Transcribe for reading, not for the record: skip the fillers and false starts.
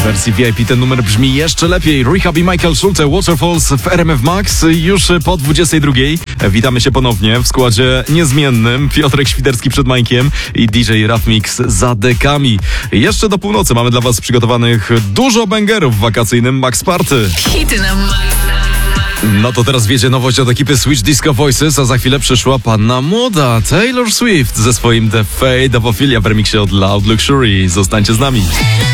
W wersji VIP ten numer brzmi jeszcze lepiej. Rehab i Michael Schulte, Waterfalls w RMF Max już po 22. Witamy się ponownie w składzie niezmiennym. Piotrek Świderski przed Majkiem i DJ Rough Mix za dekami. Jeszcze do północy mamy dla was przygotowanych dużo bangerów w wakacyjnym Max Party. Hity na Max. No to teraz wiedzie nowość od ekipy Switch Disco Voices, a za chwilę przyszła panna młoda Taylor Swift ze swoim The Fade of Ophelia w remiksie od Loud Luxury. Zostańcie z nami.